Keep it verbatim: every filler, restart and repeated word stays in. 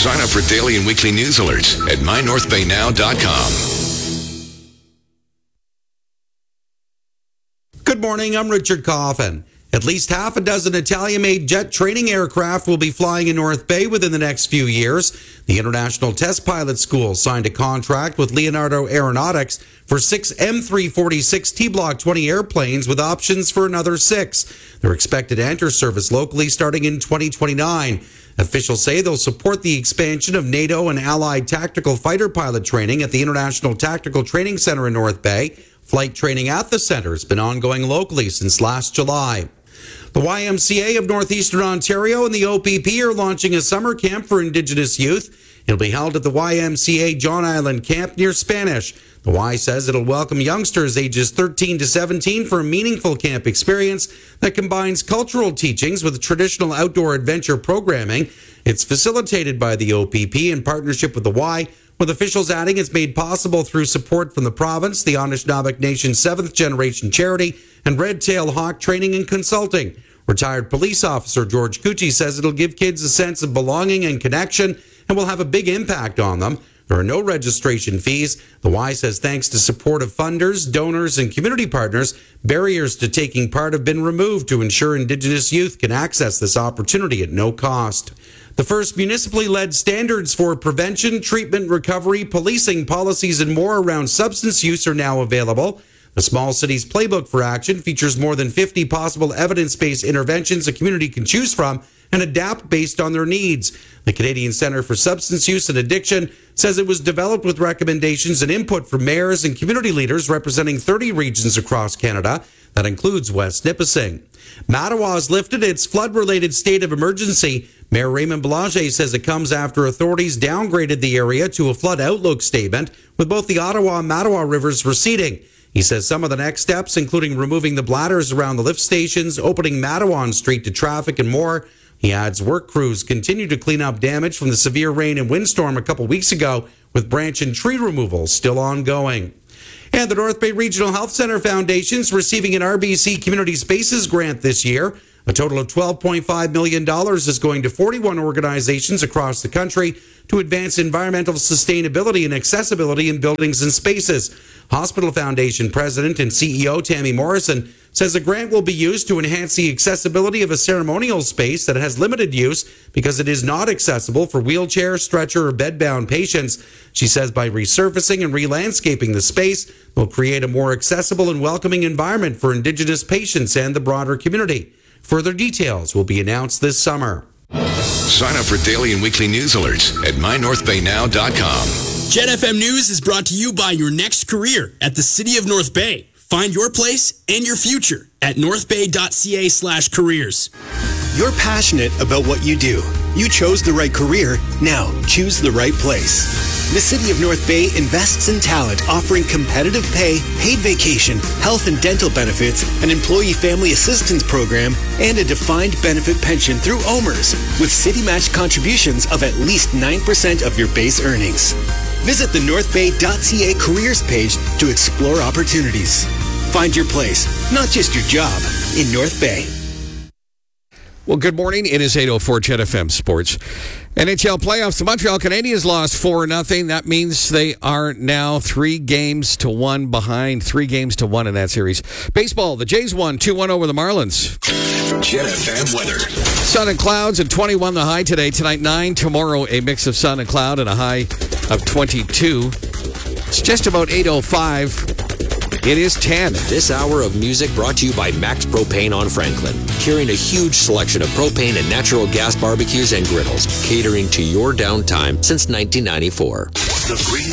Sign up for daily and weekly news alerts at my north bay now dot com. Good morning, I'm Richard Coffin. At least half a dozen Italian-made jet training aircraft will be flying in North Bay within the next few years. The International Test Pilot School signed a contract with Leonardo Aeronautics for six M three forty-six T Block twenty airplanes with options for another six. They're expected to enter service locally starting in twenty twenty-nine. Officials say they'll support the expansion of NATO and allied tactical fighter pilot training at the International Tactical Training Center in North Bay. Flight training at the center has been ongoing locally since last July. The Y M C A of Northeastern Ontario and the O P P are launching a summer camp for Indigenous youth. It'll be held at the Y M C A John Island Camp near Spanish. The Y says it'll welcome youngsters ages thirteen to seventeen for a meaningful camp experience that combines cultural teachings with traditional outdoor adventure programming. It's facilitated by the O P P in partnership with the Y, with officials adding it's made possible through support from the province, the Anishinaabe Nation's seventh generation charity, and Red Tail Hawk Training and Consulting. Retired police officer George Cucci says it'll give kids a sense of belonging and connection and will have a big impact on them. There are no registration fees. The Y says thanks to support of funders, donors, and community partners, barriers to taking part have been removed to ensure Indigenous youth can access this opportunity at no cost. The first municipally led standards for prevention, treatment, recovery, policing, policies, and more around substance use are now available. The Small Cities Playbook for Action features more than fifty possible evidence-based interventions a community can choose from and adapt based on their needs. The Canadian Centre for Substance Use and Addiction says it was developed with recommendations and input from mayors and community leaders representing thirty regions across Canada. That includes West Nipissing. Mattawa has lifted its flood-related state of emergency. Mayor Raymond Boulanger says it comes after authorities downgraded the area to a flood outlook statement, with both the Ottawa and Mattawa rivers receding. He says some of the next steps, including removing the bladders around the lift stations, opening Matawan Street to traffic, and more. He adds work crews continue to clean up damage from the severe rain and windstorm a couple weeks ago, with branch and tree removal still ongoing. And the North Bay Regional Health Centre Foundation is receiving an R B C Community Spaces grant this year. A total of twelve point five million dollars is going to forty-one organizations across the country to advance environmental sustainability and accessibility in buildings and spaces. Hospital Foundation President and C E O Tammy Morrison says the grant will be used to enhance the accessibility of a ceremonial space that has limited use because it is not accessible for wheelchair, stretcher, or bed-bound patients. She says by resurfacing and re-landscaping the space, they'll create a more accessible and welcoming environment for Indigenous patients and the broader community. Further details will be announced this summer. Sign up for daily and weekly news alerts at my north bay now dot com. Jet F M News is brought to you by your next career at the City of North Bay. Find your place and your future at northbay.ca slash careers. You're passionate about what you do. You chose the right career. Now choose the right place. The City of North Bay invests in talent, offering competitive pay, paid vacation, health and dental benefits, an employee family assistance program, and a defined benefit pension through O M E R S, with city matched contributions of at least nine percent of your base earnings. Visit the northbay.ca careers page to explore opportunities. Find your place, not just your job, in North Bay. Well, good morning. It is eight oh four Jet F M Sports. N H L playoffs. The Montreal Canadiens lost four nothing. That means they are now three games to one behind. Three games to one in that series. Baseball. The Jays won two one over the Marlins. Jet F M weather. Sun and clouds and twenty-one the high today. Tonight nine. Tomorrow a mix of sun and cloud and a high of twenty-two. It's just about eight oh five. It is ten. This hour of music brought to you by Max Propane on Franklin. Carrying a huge selection of propane and natural gas barbecues and griddles. Catering to your downtime since nineteen ninety-four. The Green